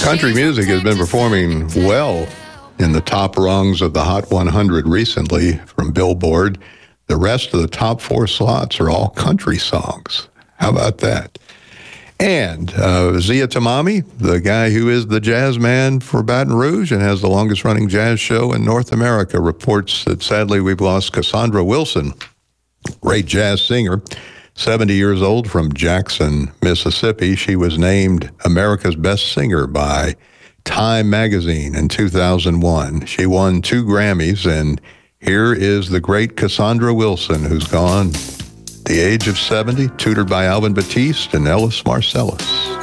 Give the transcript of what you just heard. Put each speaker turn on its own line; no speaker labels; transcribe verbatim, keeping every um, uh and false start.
Country music has been performing well in the top rungs of the Hot one hundred recently from Billboard. The rest of the top four slots are all country songs. How about that? And uh, Zia Tamami, the guy who is the jazz man for Baton Rouge and has the longest-running jazz show in North America, reports that sadly we've lost Cassandra Wilson, great jazz singer, seventy years old, from Jackson, Mississippi. She was named America's Best Singer by Time magazine in two thousand one. She won two Grammys, and here is the great Cassandra Wilson, who's gone at the age of seventy, tutored by Alvin Batiste and Ellis Marcellus.